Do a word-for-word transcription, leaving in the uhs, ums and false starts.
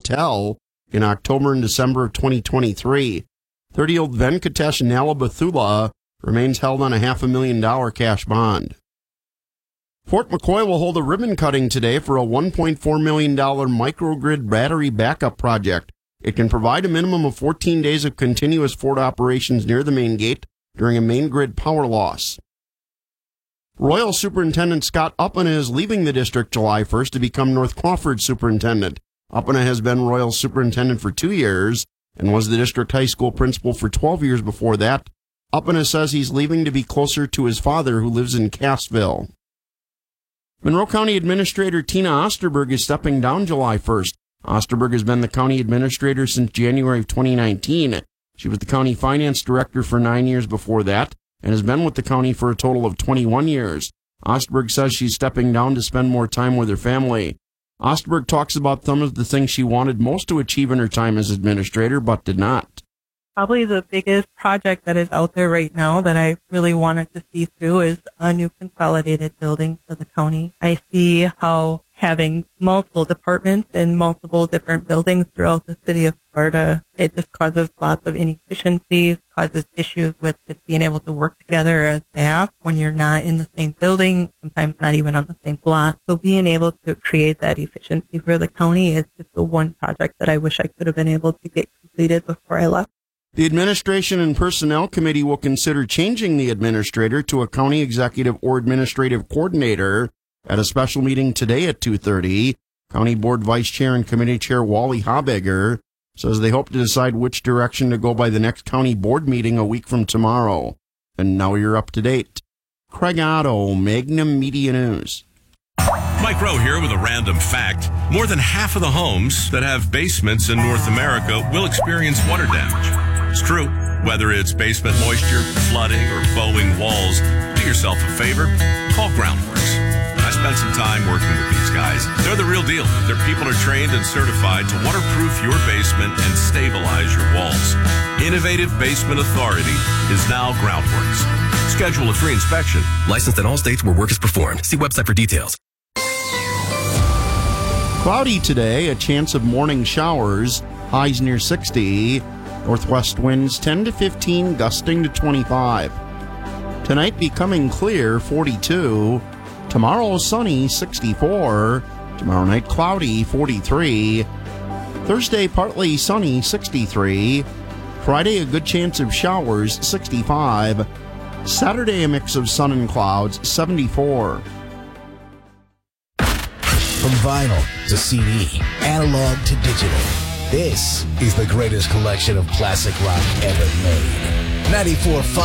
Hotel in October and December of twenty twenty-three. thirty-year-old Venkatesh Nalabathula remains held on a half a million dollar cash bond. Fort McCoy will hold a ribbon cutting today for a one point four million dollars microgrid battery backup project. It can provide a minimum of fourteen days of continuous Fort operations near the main gate during a main grid power loss. Royal Superintendent Scott Uppana is leaving the district July first to become North Crawford Superintendent. Uppana has been Royal Superintendent for two years and was the district high school principal for twelve years before that. Uppana says he's leaving to be closer to his father, who lives in Cassville. Monroe County Administrator Tina Osterberg is stepping down July first. Osterberg has been the county administrator since January of twenty nineteen. She was the county finance director for nine years before that and has been with the county for a total of twenty-one years. Osterberg says she's stepping down to spend more time with her family. Osterberg talks about some of the things she wanted most to achieve in her time as administrator, but did not. Probably the biggest project that is out there right now that I really wanted to see through is a new consolidated building for the county. I see how having multiple departments and multiple different buildings throughout the city of Sparta, it just causes lots of inefficiencies, causes issues with just being able to work together as staff when you're not in the same building, sometimes not even on the same block. So being able to create that efficiency for the county is just the one project that I wish I could have been able to get completed before I left. The Administration and Personnel Committee will consider changing the administrator to a county executive or administrative coordinator at a special meeting today at two thirty. County Board Vice Chair and Committee Chair Wally Habegger says they hope to decide which direction to go by the next county board meeting a week from tomorrow. And now you're up to date. Craig Otto, Magnum Media News. Mike Rowe here with a random fact. More than half of the homes that have basements in North America will experience water damage. It's true. Whether it's basement moisture, flooding, or bowing walls, do yourself a favor. Call Groundworks. I spent some time working with these guys. They're the real deal. Their people are trained and certified to waterproof your basement and stabilize your walls. Innovative Basement Authority is now Groundworks. Schedule a free inspection. Licensed in all states where work is performed. See website for details. Cloudy today, a chance of morning showers, highs near sixty. Northwest winds ten to fifteen, gusting to twenty-five. Tonight becoming clear, forty-two. Tomorrow sunny, sixty-four. Tomorrow night cloudy, forty-three. Thursday partly sunny, sixty-three. Friday a good chance of showers, sixty-five. Saturday a mix of sun and clouds, seventy-four. From vinyl to C D, analog to digital, this is the greatest collection of classic rock ever made. ninety-four point five